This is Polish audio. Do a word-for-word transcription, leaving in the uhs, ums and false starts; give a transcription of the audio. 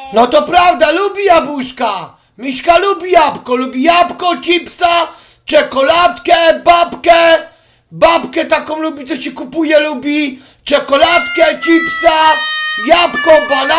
No to prawda, lubi jabłuszka. Miśka lubi jabłko, lubi jabłko, chipsa, czekoladkę, babkę. Babkę taką lubi, co ci kupuje, lubi. Czekoladkę, chipsa, jabłko, banana.